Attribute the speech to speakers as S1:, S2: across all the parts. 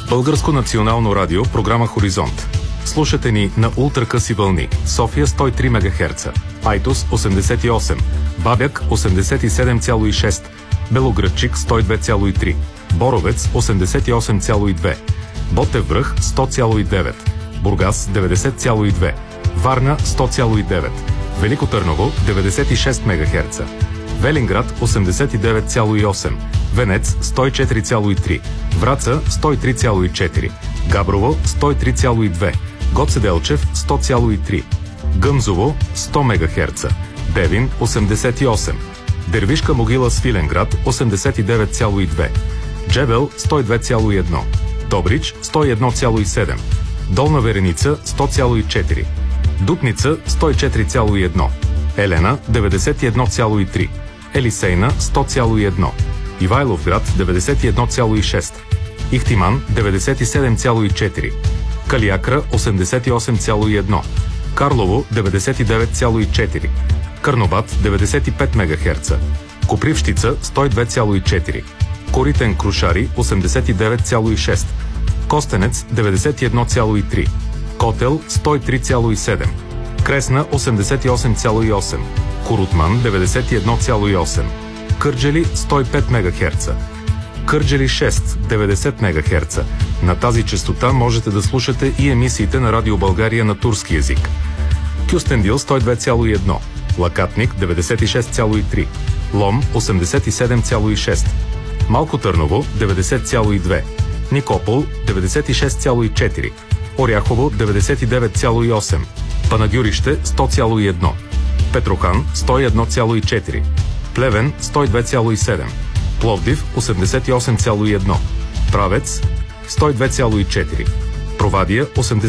S1: Българско национално радио, програма Хоризонт. Слушате ни на ултракъси вълни. София 103 МГц, Айтос 88, Бабяк 87,6, Белоградчик 102,3, Боровец 88,2, Ботев връх 100,9, Бургас 90,2, Варна 100,9, Велико Търново 96 МГц, Велинград 89,8, Венец 104,3, Враца 103,4, Габрово 103,2, Гоце Делчев 100,3, Гъмзово 100 МГц, Девин 88, Дервишка могила Свиленград 89,2, Джебел 102,1, Добрич 101,7, Долна Вереница 100,4, Дупница 104,1, Елена 91,3, Елисейна 100,1, Ивайловград 91,6, Ихтиман 97,4, Калиакра 88,1, Карлово 99,4, Карнобат 95 МГц, Копривщица 102,4, Коритен Крушари 89,6, Костенец 91,3, Котел 103,7, Кресна 88,8, Корутман 91,8, Кърджали 105 МГц, Кърджали 6 90 МГц. На тази честота можете да слушате и емисиите на Радио България на турски език. Кюстендил 102,1, Лакатник 96,3, Лом 87,6, Малко Търново 90,2, Никопол 96,4, Оряхово 99,8, Панагюрище 100,1, Петрохан 101,4, Плевен 102,7, Пловдив 88,1, Правец 102,4, Провадия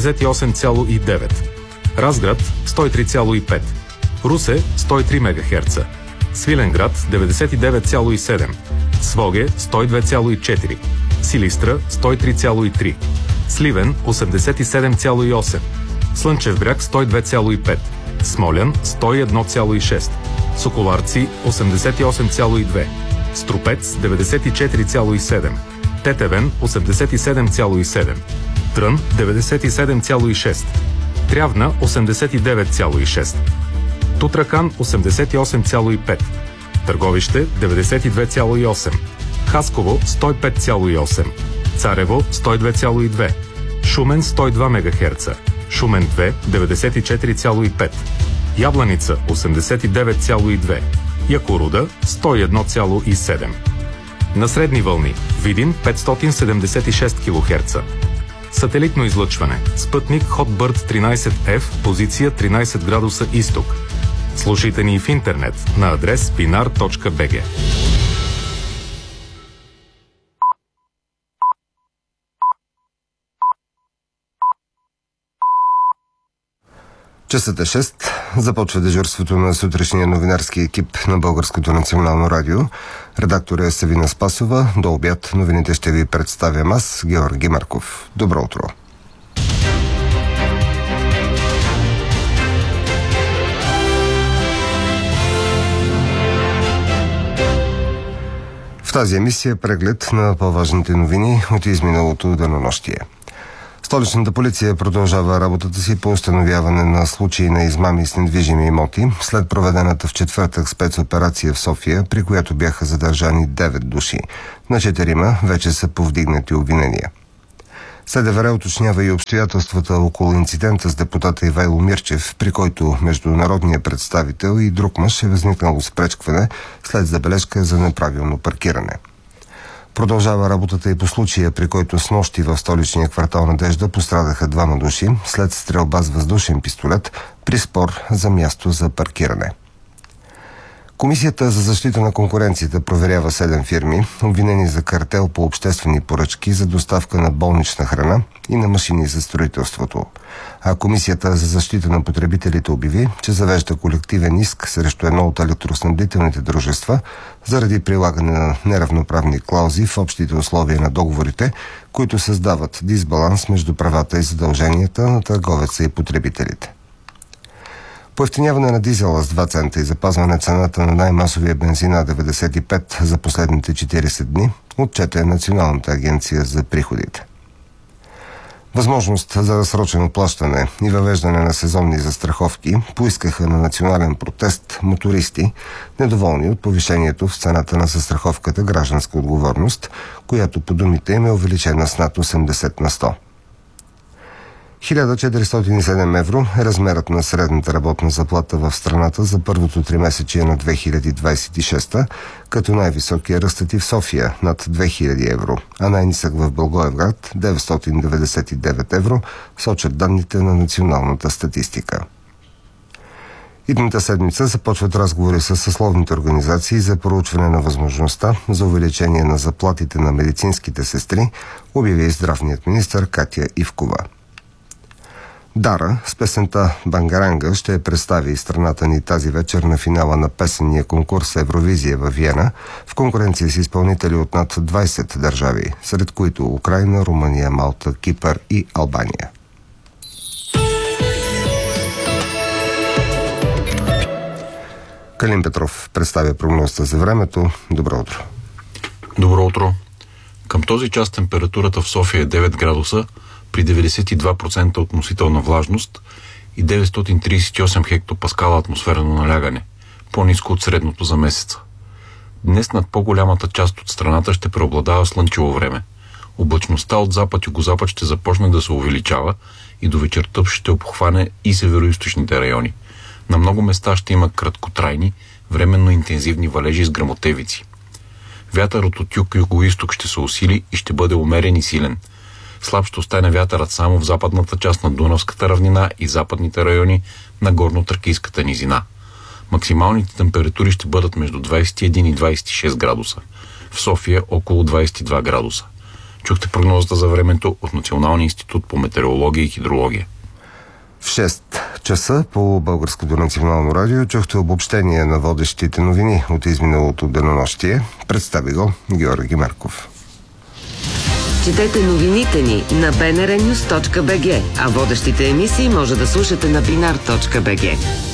S1: 88,9, Разград 103,5, Русе 103 МГц, Свиленград 99,7, Своге 102,4, Силистра 103,3, Сливен 87,8, Слънчев бряг 102,5, Смолян 101,6, Соколарци 88,2, Струпец 94,7, Тетевен 87,7, Трън 97,6, Трявна 89,6, Тутракан 88,5, Търговище 92,8, Хасково 105,8, Царево 102,2, Шумен 102 МГц, Шумен 2 94,5, Ябланица 89,2, Якоруда 101,7. На средни вълни Видин 576 кГц. Сателитно излъчване. Спътник Hotbird 13F, позиция 13 градуса изток. Слушайте ни в интернет на адрес pinar.bg.
S2: Часът е 6. Започва дежурството на сутрешния новинарски екип на Българското национално радио. Редактор е Савина Спасова. До обяд новините ще ви представям аз, Георги Марков. Добро утро! В тази емисия преглед на по-важните новини от изминалото денонощие. Столичната полиция продължава работата си по установяване на случаи на измами с недвижими имоти след проведената в четвъртък спецоперация в София, при която бяха задържани 9 души. На 4 вече са повдигнати обвинения. СДВР уточнява и обстоятелствата около инцидента с депутата Ивайло Мирчев, при който между народния представител и друг мъж е възникнало спречкване след забележка за неправилно паркиране. Продължава работата и по случая, при който снощи в столичния квартал Надежда пострадаха 2 души след стрелба с въздушен пистолет при спор за място за паркиране. Комисията за защита на конкуренцията проверява 7 фирми, обвинени за картел по обществени поръчки за доставка на болнична храна и на машини за строителството. А Комисията за защита на потребителите обяви, че завежда колективен иск срещу едно от електроснабдителните дружества заради прилагане на неравноправни клаузи в общите условия на договорите, които създават дисбаланс между правата и задълженията на търговеца и потребителите. Поевтиняване на дизела с 2 цента и запазване цената на най-масовия бензин А95 за последните 40 дни, отчете Националната агенция за приходите. Възможност за разсрочено плащане и въвеждане на сезонни застраховки поискаха на национален протест мотористи, недоволни от повишението в цената на застраховката гражданска отговорност, която по думите им е увеличена с над 80 на 100. 1407 евро е размерът на средната работна заплата в страната за първото тримесечие на 2026, като най-високи е ръстът и в София над 2000 евро, а най-нисък в Благоевград 999 евро, сочат данните на националната статистика. Идната седмица започват разговори с съсловните организации за проучване на възможността за увеличение на заплатите на медицинските сестри, обяви здравният министър Катя Ивкова. Дара с песента «Бангаранга» ще представи страната ни тази вечер на финала на песенния конкурс Евровизия във Виена в конкуренция с изпълнители от над 20 държави, сред които Украйна, Румъния, Малта, Кипър и Албания. Калин Петров представя прогнозата за времето. Добро утро.
S3: Добро утро. Към този час температурата в София е 9 градуса, при 92% относителна влажност и 938 хектопаскала атмосферно налягане, по-ниско от средното за месеца. Днес над по-голямата част от страната ще преобладава слънчево време. Облачността от запад и югозапад ще започне да се увеличава и до вечерта ще обхване и североизточните райони. На много места ще има краткотрайни, временно интензивни валежи с гръмотевици. Вятърът от юг и югоизток ще се усили и ще бъде умерен и силен. Слаб ще остане вятърът само в западната част на Дунавската равнина и западните райони на горно-тракийската низина. Максималните температури ще бъдат между 21 и 26 градуса. В София около 22 градуса. Чухте прогнозата за времето от Националния институт по метеорология и хидрология.
S2: В 6 часа по Българското национално радио чухте обобщение на водещите новини от изминалото денонощие. Представи го Георги Марков.
S4: Четете новините ни на bnrnews.bg, а водещите емисии може да слушате на binar.bg.